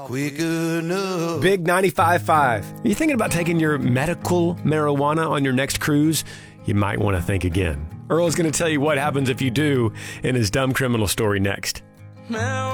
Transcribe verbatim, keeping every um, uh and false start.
Quick enough. Big ninety-five point five. Are you thinking about taking your medical marijuana on your next cruise? You might want to think again. Earl is going to tell you what happens if you do in his dumb criminal story next. Now